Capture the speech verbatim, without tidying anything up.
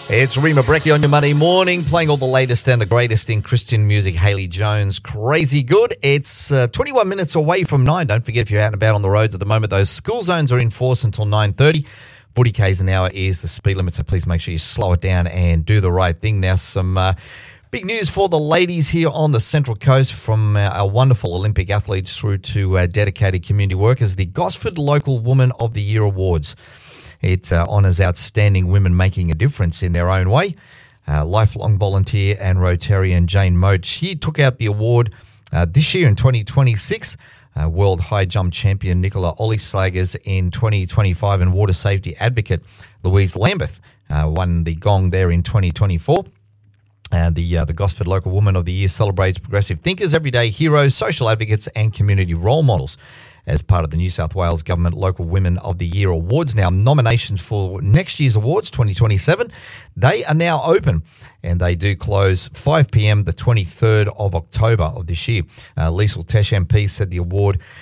It's Rima Brecky on your Monday morning, playing all the latest and the greatest in Christian music. Haley Jones, Crazy Good. It's uh, twenty-one minutes away from nine. Don't forget, if you're out and about on the roads at the moment, those school zones are in force until nine thirty. forty kays an hour is the speed limit, so please make sure you slow it down and do the right thing. Now, some uh, big news for the ladies here on the Central Coast, from uh, our wonderful Olympic athletes through to uh, dedicated community workers. The Gosford Local Woman of the Year Awards. It uh, honours outstanding women making a difference in their own way. Uh, lifelong volunteer and Rotarian Jane Moat, she took out the award uh, this year in twenty twenty-six. Uh, World High Jump Champion Nicola Ollislagers in twenty twenty-five, and Water Safety Advocate Louise Lambeth uh, won the gong there in twenty twenty-four. And the uh, the Gosford Local Woman of the Year celebrates progressive thinkers, everyday heroes, social advocates and community role models as part of the New South Wales Government Local Women of the Year Awards. Now, nominations for next year's awards, twenty twenty-seven, they are now open, and they do close five p.m. the twenty-third of October of this year. Uh, Liesl Tesh M P said the award